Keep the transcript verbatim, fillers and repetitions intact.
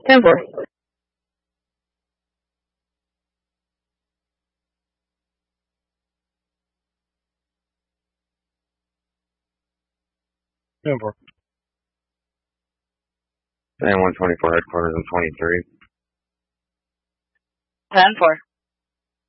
ten four. ten four. San one twenty-four headquarters on twenty-three. ten four.